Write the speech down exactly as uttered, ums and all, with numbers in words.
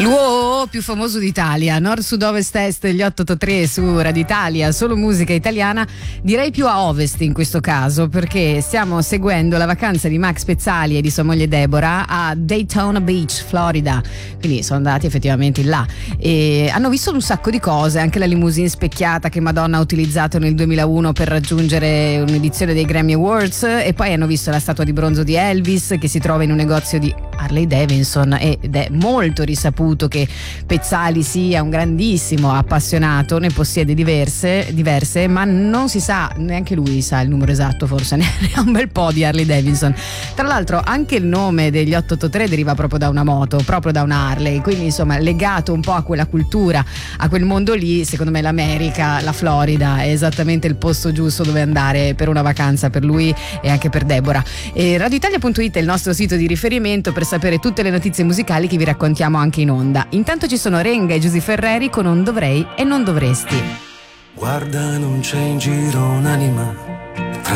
L'uo più famoso d'Italia, nord, sud, ovest, est, gli otto otto tre su Radio Italia, solo musica italiana, direi più a ovest in questo caso, perché stiamo seguendo la vacanza di Max Pezzali e di sua moglie Deborah a Daytona Beach, Florida. Quindi sono andati effettivamente là e hanno visto un sacco di cose, anche la limousine specchiata che Madonna ha utilizzato nel duemilauno per raggiungere un'edizione dei Grammy Awards, e poi hanno visto la statua di bronzo di Elvis che si trova in un negozio di Harley Davidson, ed è molto risaputo che Pezzali sia un grandissimo appassionato, ne possiede diverse, diverse, ma non si sa, neanche lui sa il numero esatto, forse ne ha un bel po' di Harley Davidson. Tra l'altro anche il nome degli otto otto tre deriva proprio da una moto, proprio da una Harley, quindi insomma legato un po' a quella cultura, a quel mondo lì. Secondo me l'America, la Florida è esattamente il posto giusto dove andare per una vacanza per lui e anche per Deborah. E radioitalia punto it è il nostro sito di riferimento per sapere tutte le notizie musicali che vi raccontiamo anche in onda. Intanto ci sono Renga e Giusy Ferreri con Non dovrei e non dovresti. Guarda, non c'è in giro un'anima